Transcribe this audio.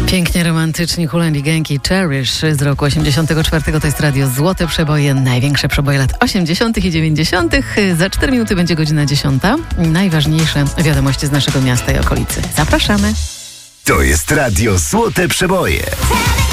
Pięknie romantycznie Hulen Genki Cherish z roku 84. To jest radio Złote Przeboje, największe przeboje lat 80. i 90. Za 4 minuty będzie godzina 10. Najważniejsze wiadomości z naszego miasta i okolicy. Zapraszamy. To jest radio Złote Przeboje.